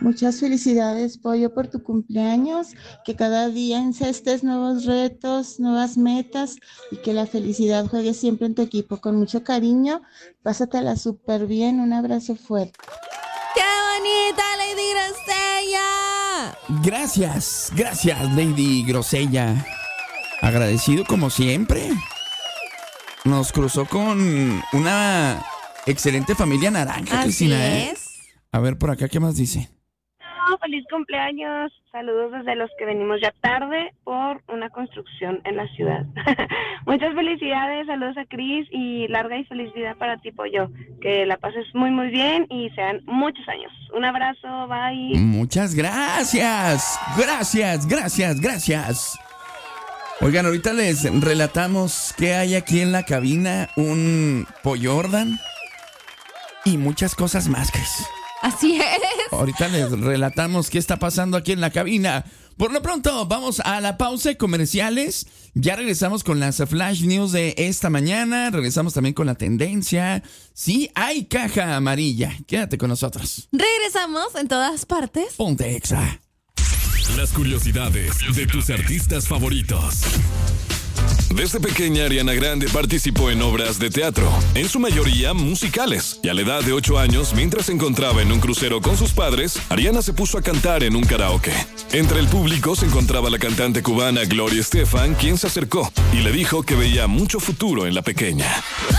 Muchas felicidades, Pollo, por tu cumpleaños, que cada día encestes nuevos retos, nuevas metas y que la felicidad juegue siempre en tu equipo. Con mucho cariño, pásatela súper bien, un abrazo fuerte. ¡Qué bonita, Lady Grosella! Gracias, Lady Grosella. Agradecido como siempre. Nos cruzó con una excelente familia naranja, Así Cristina, ¿eh? es. A ver, por acá, ¿qué más dice? Feliz cumpleaños, saludos desde los que venimos ya tarde por una construcción en la ciudad. Muchas felicidades, saludos a Cris y larga y feliz vida para ti, Pollo. Que la pases muy muy bien y sean muchos años. Un abrazo, bye. Muchas gracias. Oigan, ahorita les relatamos qué hay aquí en la cabina, un Pollo Jordan y muchas cosas más, Cris. Así es. Ahorita les relatamos qué está pasando aquí en la cabina. Por lo pronto, vamos a la pausa de comerciales. Ya regresamos con las Flash News de esta mañana. Regresamos también con la tendencia. Sí, hay caja amarilla. Quédate con nosotros. Regresamos en todas partes. Ponte Exa. Las curiosidades de tus artistas favoritos. Desde pequeña, Ariana Grande participó en obras de teatro, en su mayoría musicales. Y a la edad de 8 años, mientras se encontraba en un crucero con sus padres, Ariana se puso a cantar en un karaoke. Entre el público se encontraba la cantante cubana Gloria Estefan, quien se acercó y le dijo que veía mucho futuro en la pequeña.